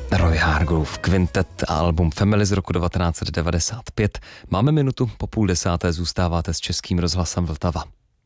Roy Hargrove Quintet a album Family z roku 1995. Máme minutu po 9:30, zůstáváte s Českým rozhlasem Vltava.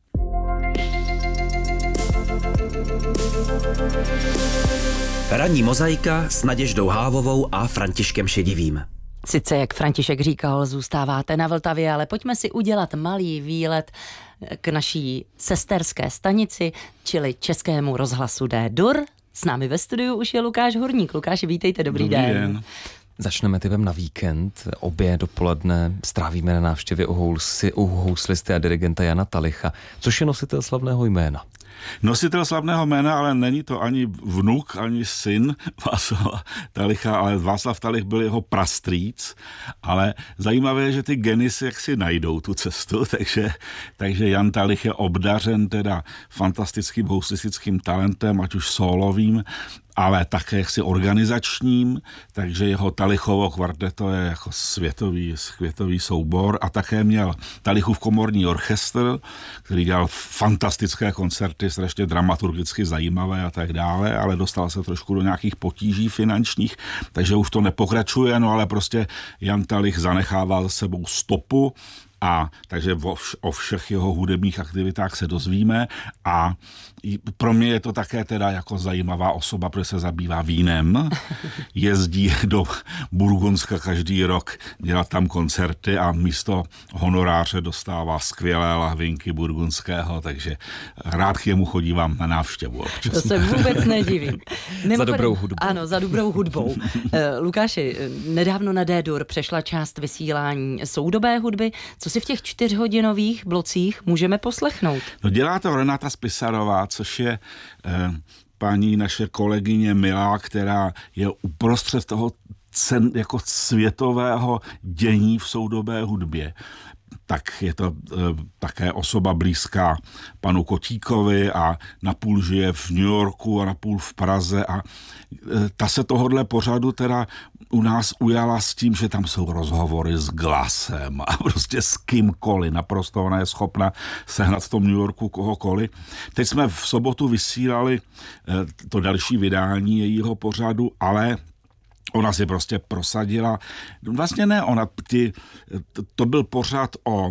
Ranní mozaika s Naděždou Hávovou a Františkem Šedivým. Sice, jak František říkal, zůstáváte na Vltavě, ale pojďme si udělat malý výlet k naší sesterské stanici, čili Českému rozhlasu D-dur. S námi ve studiu už je Lukáš Horník. Lukáši, vítejte, dobrý den. Začneme typem na víkend. Obě dopoledne strávíme na návštěvě u houslisty a dirigenta Jana Talicha, což je nositel slavného jména. Nositel slavného jména, ale není to ani vnuk, ani syn Václava Talicha, ale Václav Talich byl jeho prastrýc, ale zajímavé je, že ty geny si jaksi najdou tu cestu, takže Jan Talich je obdařen teda fantastickým houslistickým talentem, ať už sólovým, ale také jaksi organizačním, takže jeho Talichovo kvarteto je jako světový soubor a také měl Talichův komorní orchestr, který dělal fantastické koncerty, strašně dramaturgicky zajímavé a tak dále, ale dostal se trošku do nějakých potíží finančních, takže už to nepokračuje, no ale prostě Jan Talich zanechával za sebou stopu. A takže o všech jeho hudebních aktivitách se dozvíme a pro mě je to také teda jako zajímavá osoba, protože se zabývá vínem, jezdí do Burgundska každý rok dělat tam koncerty a místo honoráře dostává skvělé lahvinky burgundského, takže rád k němu chodívám na návštěvu občas. To se vůbec nedivím. Za dobrou hudbu. Ano, za dobrou hudbou. Lukáši, nedávno na D-dur přešla část vysílání soudobé hudby. Co si v těch 4hodinových blocích můžeme poslechnout? No dělá to Renata Spisarová, což je paní naše kolegyně milá, která je uprostřed toho jako světového dění v soudobé hudbě. Tak je to také osoba blízká panu Kotíkovi a napůl žije v New Yorku a napůl v Praze a ta se tohodle pořadu teda u nás ujala s tím, že tam jsou rozhovory s Glassem a prostě s kýmkoliv. Naprosto ona je schopna sehnat v tom New Yorku kohokoliv. Teď jsme v sobotu vysílali to další vydání jejího pořadu, ale ona si prostě prosadila, vlastně ne, to byl pořad o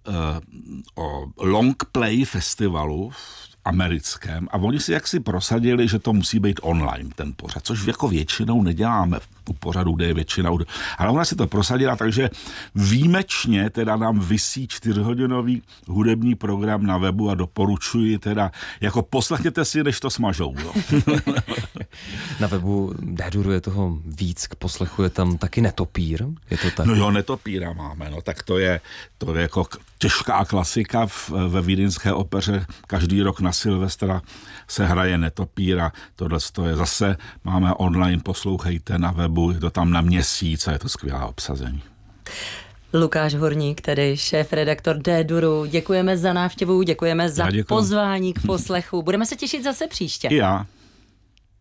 long play festivalu americkém a oni si jaksi prosadili, že to musí být online ten pořad, což jako většinou neděláme u pořadu, kde je většina, ale ona si to prosadila, takže výjimečně teda nám visí 4hodinový hudební program na webu a doporučuji teda, jako poslechněte si, než to smažou. No. Na webu D-duru je toho víc, k poslechu je tam taky Netopír, je to tak? No jo, Netopíra máme, no tak to je jako těžká klasika ve vídeňské opeře, každý rok na Silvestra se hraje Netopír a tohle je zase, máme online, poslouchejte na webu, je to tam na měsíc a je to skvělé obsazení. Lukáš Horník, tedy šéf-redaktor D-duru, děkujeme za návštěvu, děkujeme za pozvání k poslechu. Budeme se těšit zase příště. I já.